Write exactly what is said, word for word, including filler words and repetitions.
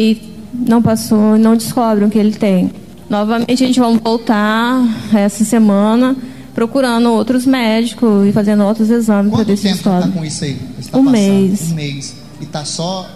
e não passou, não descobrem o que ele tem. Novamente a gente vai voltar essa semana procurando outros médicos e fazendo outros exames para ver se Quanto tempo descobre. tá com isso aí? Você tá Um passando? mês. Um mês. E tá só